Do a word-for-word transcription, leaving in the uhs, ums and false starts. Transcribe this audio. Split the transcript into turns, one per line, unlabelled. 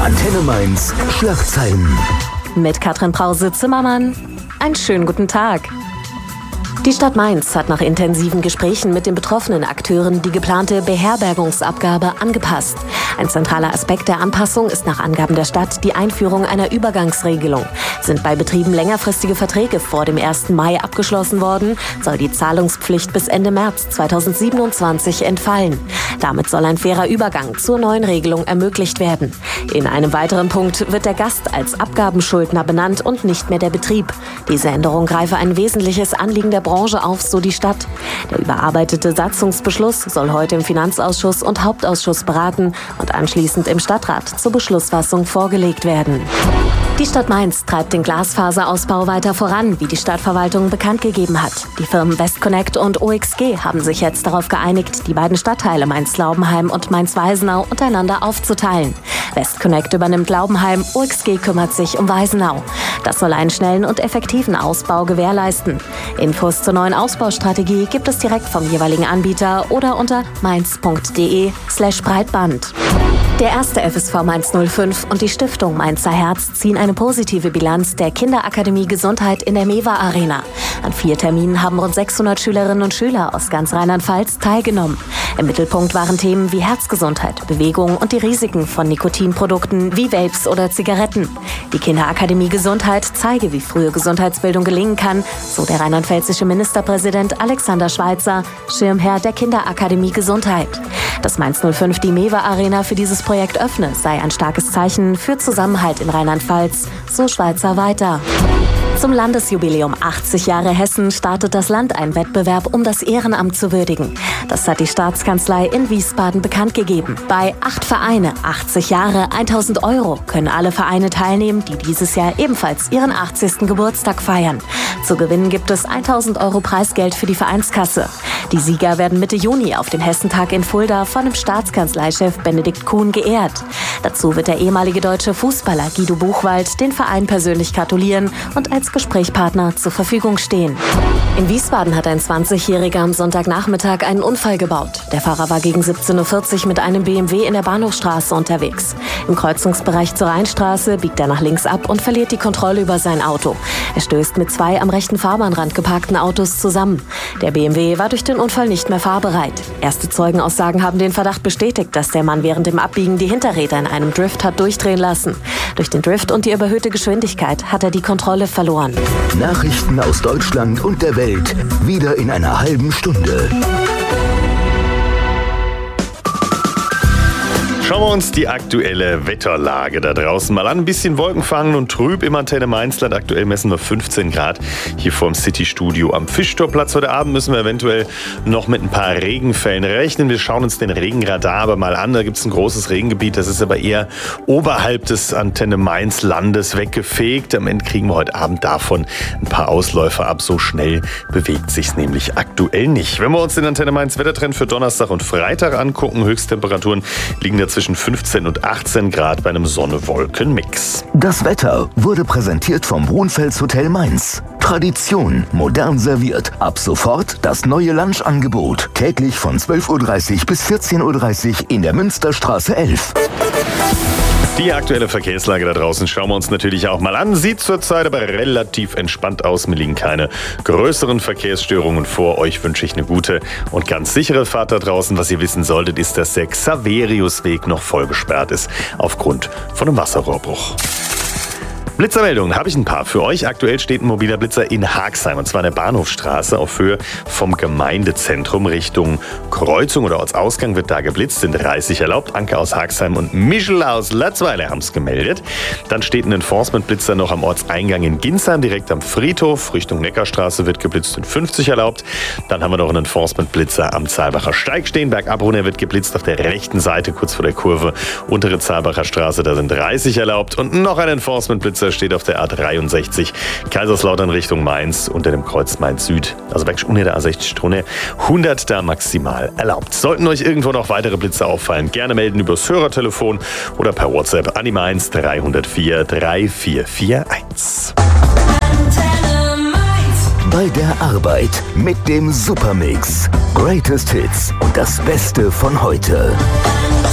Antenne Mainz Schlagzeilen.
Mit Katrin Brause-Zimmermann. Einen schönen guten Tag. Die Stadt Mainz hat nach intensiven Gesprächen mit den betroffenen Akteuren die geplante Beherbergungsabgabe angepasst. Ein zentraler Aspekt der Anpassung ist nach Angaben der Stadt die Einführung einer Übergangsregelung. Sind bei Betrieben längerfristige Verträge vor dem ersten Mai abgeschlossen worden, soll die Zahlungspflicht bis Ende März zweitausendsiebenundzwanzig entfallen. Damit soll ein fairer Übergang zur neuen Regelung ermöglicht werden. In einem weiteren Punkt wird der Gast als Abgabenschuldner benannt und nicht mehr der Betrieb. Diese Änderung greife ein wesentliches Anliegen der Branche auf, so die Stadt. Der überarbeitete Satzungsbeschluss soll heute im Finanzausschuss und Hauptausschuss beraten und anschließend im Stadtrat zur Beschlussfassung vorgelegt werden. Die Stadt Mainz treibt den Glasfaserausbau weiter voran, wie die Stadtverwaltung bekannt gegeben hat. Die Firmen Westconnect und O X G haben sich jetzt darauf geeinigt, die beiden Stadtteile Mainz-Laubenheim und Mainz-Weisenau untereinander aufzuteilen. Westconnect übernimmt Laubenheim, O X G kümmert sich um Weisenau. Das soll einen schnellen und effektiven Ausbau gewährleisten. Infos zur neuen Ausbaustrategie gibt es direkt vom jeweiligen Anbieter oder unter mainz.de slash Breitband. Der erste F S V Mainz null fünf und die Stiftung Mainzer Herz ziehen eine positive Bilanz der Kinderakademie Gesundheit in der Mewa Arena. An vier Terminen haben rund sechshundert Schülerinnen und Schüler aus ganz Rheinland-Pfalz teilgenommen. Im Mittelpunkt waren Themen wie Herzgesundheit, Bewegung und die Risiken von Nikotinprodukten wie Vapes oder Zigaretten. Die Kinderakademie Gesundheit zeige, wie frühe Gesundheitsbildung gelingen kann, so der rheinland-pfälzische Ministerpräsident Alexander Schweitzer, Schirmherr der Kinderakademie Gesundheit. Dass Mainz null fünf die Mewa Arena für dieses Projekt öffne, sei ein starkes Zeichen für Zusammenhalt in Rheinland-Pfalz, so Schweitzer weiter. Zum Landesjubiläum achtzig Jahre Hessen startet das Land einen Wettbewerb, um das Ehrenamt zu würdigen. Das hat die Staatskanzlei in Wiesbaden bekannt gegeben. Bei acht Vereine, achtzig Jahre, tausend Euro können alle Vereine teilnehmen, die dieses Jahr ebenfalls ihren achtzigsten Geburtstag feiern. Zu gewinnen gibt es tausend Euro Preisgeld für die Vereinskasse. Die Sieger werden Mitte Juni auf dem Hessentag in Fulda von dem Staatskanzleichef Benedikt Kuhn geehrt. Dazu wird der ehemalige deutsche Fußballer Guido Buchwald den Verein persönlich gratulieren und als Gesprächspartner zur Verfügung stehen. In Wiesbaden hat ein zwanzigjähriger am Sonntagnachmittag einen Unfall gebaut. Der Fahrer war gegen siebzehn Uhr vierzig mit einem B M W in der Bahnhofstraße unterwegs. Im Kreuzungsbereich zur Rheinstraße biegt er nach links ab und verliert die Kontrolle über sein Auto. Er stößt mit zwei am rechten Fahrbahnrand geparkten Autos zusammen. Der B M W war durch den Unfall nicht mehr fahrbereit. Erste Zeugenaussagen haben den Verdacht bestätigt, dass der Mann während dem Abbiegen die Hinterräder in einem Drift hat durchdrehen lassen. Durch den Drift und die überhöhte Geschwindigkeit hat er die Kontrolle verloren.
Nachrichten aus Deutschland und der Welt. Wieder in einer halben Stunde.
Schauen wir uns die aktuelle Wetterlage da draußen mal an. Ein bisschen wolkenverhangen und trüb im Antenne Mainzland. Aktuell messen wir fünfzehn Grad hier vorm City-Studio am Fischtorplatz. Heute Abend müssen wir eventuell noch mit ein paar Regenfällen rechnen. Wir schauen uns den Regenradar aber mal an. Da gibt es ein großes Regengebiet. Das ist aber eher oberhalb des Antenne Mainz-Landes weggefegt. Am Ende kriegen wir heute Abend davon ein paar Ausläufer ab. So schnell bewegt sich's nämlich aktuell nicht. Wenn wir uns den Antenne Mainz Wettertrend für Donnerstag und Freitag angucken, Höchsttemperaturen liegen da zwischen fünfzehn und achtzehn Grad bei einem Sonne-Wolken-Mix.
Das Wetter wurde präsentiert vom Brunfels Hotel Mainz. Tradition, modern serviert. Ab sofort das neue Lunchangebot. Täglich von zwölf Uhr dreißig bis vierzehn Uhr dreißig in der Münsterstraße elf.
Die aktuelle Verkehrslage da draußen schauen wir uns natürlich auch mal an. Sieht zurzeit aber relativ entspannt aus. Mir liegen keine größeren Verkehrsstörungen vor. Euch wünsche ich eine gute und ganz sichere Fahrt da draußen. Was ihr wissen solltet, ist, dass der Xaveriusweg noch voll gesperrt ist aufgrund von einem Wasserrohrbruch. Blitzermeldungen habe ich ein paar für euch. Aktuell steht ein mobiler Blitzer in Haagsheim, und zwar in der Bahnhofstraße auf Höhe vom Gemeindezentrum Richtung Kreuzung oder Ortsausgang wird da geblitzt. Sind dreißig erlaubt. Anke aus Haagsheim und Michel aus Latzweiler haben es gemeldet. Dann steht ein Enforcement-Blitzer noch am Ortseingang in Ginsheim, direkt am Friedhof. Richtung Neckarstraße wird geblitzt, sind fünfzig erlaubt. Dann haben wir noch einen Enforcement-Blitzer am Zahlbacher Steig stehen. Bergab runter wird geblitzt auf der rechten Seite, kurz vor der Kurve. Untere Zahlbacher Straße, da sind dreißig erlaubt. Und noch ein Enforcement-Blitzer steht auf der A dreiundsechzig Kaiserslautern Richtung Mainz unter dem Kreuz Mainz Süd. Also wirklich unter der A sechzig Stunde hundert da maximal erlaubt. Sollten euch irgendwo noch weitere Blitze auffallen, gerne melden übers Hörertelefon oder per WhatsApp an die Mainz drei null vier drei vier vier eins.
Bei der Arbeit mit dem Supermix. Greatest Hits und das Beste von heute.